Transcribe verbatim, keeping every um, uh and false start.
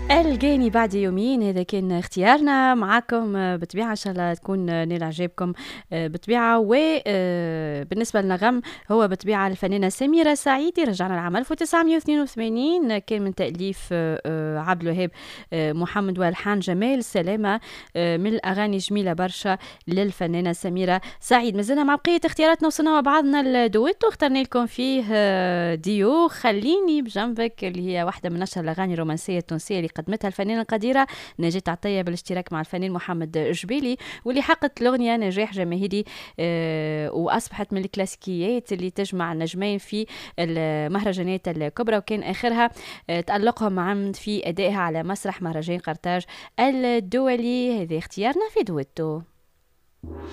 الجاني بعد يومين، هذا كان اختيارنا معاكم. بطبيعة إن شاء الله تكون نال إعجابكم بطبيعة. وبالنسبة للنغم هو بطبيعة الفنانة سميرة سعيدي، رجعنا العام ألف وتسعمائة واثنين وثمانين، كان من تأليف عبد الوهاب محمد والحان جمال سلامة، من الأغاني جميلة برشا للفنانة سميرة سعيد. مازلنا مع بقية اختياراتنا، وصلنا مع بعضنا الدويتو اخترنا لكم فيه ديو خليني بجنبك، اللي هي واحدة من أشهر الأغاني الرومانسية التونسية اللي قدمتها الفنانة القديرة نجاة عطية بالاشتراك مع الفنان محمد جبيلي، واللي حققت الأغنية نجاح جماهيري آه وأصبحت من الكلاسيكيات اللي تجمع النجمين في المهرجانات الكبرى، وكان آخرها آه تألقهم عم في أدائها على مسرح مهرجان قرطاج الدولي. هذا اختيارنا في دويتو.